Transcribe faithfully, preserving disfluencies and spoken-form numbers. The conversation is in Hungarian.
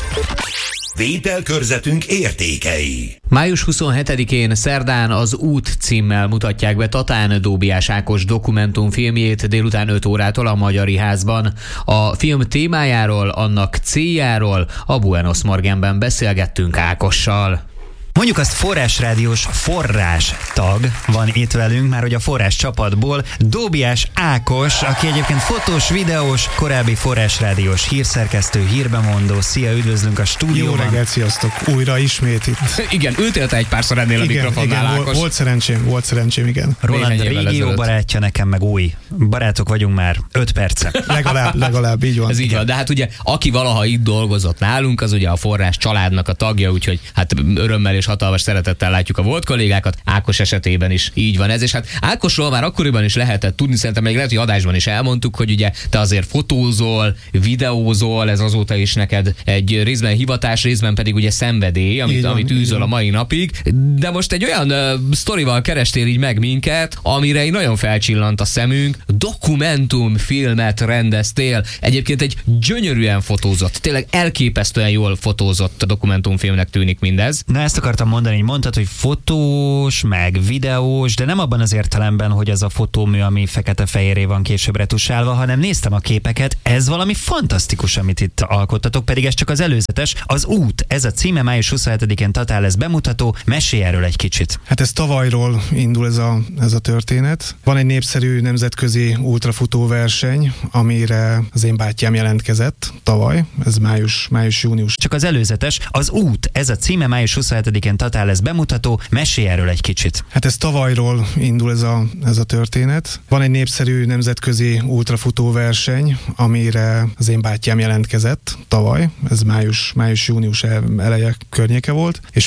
Vételkörzetünk értékei. május huszonhetedikén szerdán az Út címmel mutatják be Tatán Dóbiás Ákos dokumentumfilmjét délután öt órától a Magyari Házban. A film témájáról, annak céljáról a Buenos Morgenben beszélgettünk Ákossal. Mondjuk azt forrásrádiós forrás tag van itt velünk, már hogy a forrás csapatból Dóbiás Ákos, aki egyébként fotós, videós, korábbi forrásrádiós hírszerkesztő, hírbemondó. Szia, üdvözlünk a stúdióban. Jó reggelt, sziasztok! Újra ismét itt. Igen, ültél te egy párszor ennél a igen, mikrofonnál, igen, Ákos. volt szerencsém, volt szerencsém, igen. Roland régió barátja, nekem meg új. Barátok vagyunk már öt perce. Legalább, legalább, így van. Ez így van, de hát ugye, aki valaha itt dolgozott nálunk, az ugye a forrás családnak a tagja, úgyhogy hát örömmel és hatalmas szeretettel látjuk a volt kollégákat. Ákos esetében is így van ez, és hát Ákosról már akkoriban is lehetett tudni, szerintem még lehet, hogy adásban is elmondtuk, hogy ugye te azért fotózol, videózol, ez azóta is neked egy részben hivatás, részben pedig ugye szenvedély, amit, van, amit űzöl a mai napig, de most egy olyan uh, sztorival kerestél így meg minket, amire így nagyon felcsillant a szemünk, dokumentumfilmet rendeztél, egyébként egy gyönyörűen fotózott, tényleg elképesztően jól fotózott dokumentumfilmnek tűnik mindez. Na, ezt akartam mondani, hogy mondtad, hogy fotós, meg videós, de nem abban az értelemben, hogy ez a fotómű, ami fekete-fehérré van később retusálva, hanem néztem a képeket, ez valami fantasztikus, amit itt alkottatok, pedig ez csak az előzetes. Az Út, ez a címe, május huszonhetedikén Tatán lesz bemutató, mesélj erről egy kicsit. Hát ez tavalyról indul ez a, ez a történet. Van egy népszerű nemzetközi ultrafutó verseny, amire az én bátyám jelentkezett tavaly, ez május, május-június. Csak az előzetes, az Út, ez a címe, május huszonhetedikén Tatán lesz bemutató, mesélj erről egy kicsit. Hát ez tavalyról indul ez a, ez a történet. Van egy népszerű nemzetközi ultrafutó verseny, amire az én bátyám jelentkezett tavaly, ez május, május-június eleje környéke volt, és